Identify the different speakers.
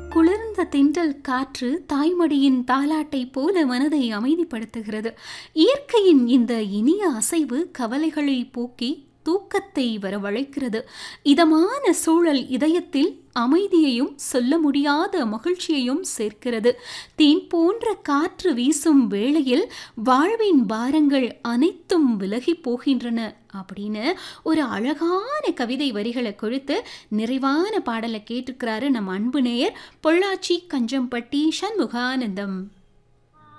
Speaker 1: குளிர்ந்த தென்றல் காற்று தாய்மடியின் தாலாட்டை போல மனதை அமைதிப்படுத்துகிறது. இயற்கையின் இந்த இனிய அசைவு கவலைகளை போக்கி தூக்கத்தை வரவழைக்கிறது. இதமான சூழல் இதயத்தில் அமைதியையும் சொல்ல முடியாத மகிழ்ச்சியையும் சேர்க்கிறது. தேன் போன்ற காற்று வீசும் வேளையில் வாழ்வின் பாரங்கள் அனைத்தும் விலகி போகின்றன அப்படின்னு ஒரு அழகான கவிதை வரிகளை கொடுத்து நிறைவான பாடலை கேட்டிருக்கிறாரு நம் அன்பு நேயர் பொள்ளாச்சி கஞ்சம்பட்டி சண்முகானந்தம்.